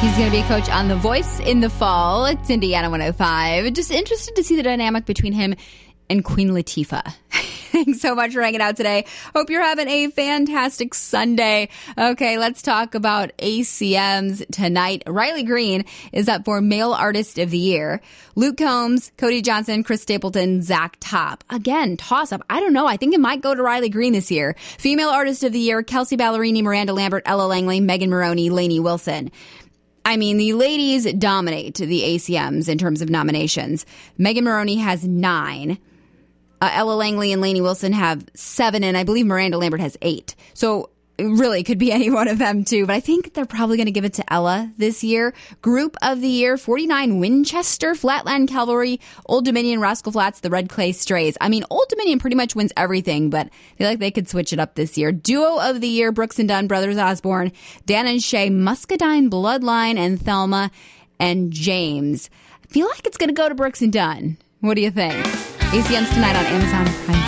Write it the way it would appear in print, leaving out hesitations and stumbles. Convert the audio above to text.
He's going to be a coach on The Voice in the fall. It's Indiana 105. Just interested to see the dynamic between him and Queen Latifah. Thanks so much for hanging out today. Hope you're having a fantastic Sunday. Okay, let's talk about ACMs tonight. Riley Green is up for Male Artist of the Year. Luke Combs, Cody Johnson, Chris Stapleton, Zach Top. Again, toss-up. I don't know. I think it might go to Riley Green this year. Female Artist of the Year, Kelsey Ballerini, Miranda Lambert, Ella Langley, Megan Maroney, Lainey Wilson. I mean, the ladies dominate the ACMs in terms of nominations. Megan Maroney has 9. Ella Langley and Lainey Wilson have 7, and I believe Miranda Lambert has 8. So it really could be any one of them, too. But I think they're probably going to give it to Ella this year. Group of the Year, 49 Winchester, Flatland Cavalry, Old Dominion, Rascal Flats, the Red Clay Strays. I mean, Old Dominion pretty much wins everything, but I feel like they could switch it up this year. Duo of the Year, Brooks and Dunn, Brothers Osborne, Dan and Shay, Muscadine, Bloodline, and Thelma and James. I feel like it's going to go to Brooks and Dunn. What do you think? ACMs tonight on Amazon Prime.